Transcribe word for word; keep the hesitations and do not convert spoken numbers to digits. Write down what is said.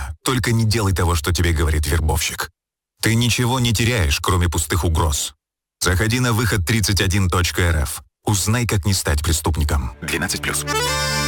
только не делай того, что тебе говорит вербовщик. Ты ничего не теряешь, кроме пустых угроз. Заходи на выход тридцать один точка эр эф. Узнай, как не стать преступником. двенадцать плюс.